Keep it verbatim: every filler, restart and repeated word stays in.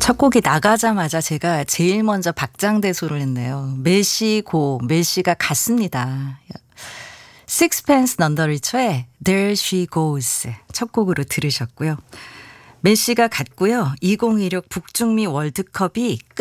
첫 곡이 나가자마자 제가 제일 먼저 박장대소를 했네요. 메시 고, 메시가 갔습니다. Sixpence None the Richer의 There She Goes 첫 곡으로 들으셨고요. 메시가 갔고요. 이천이십육 북중미 월드컵이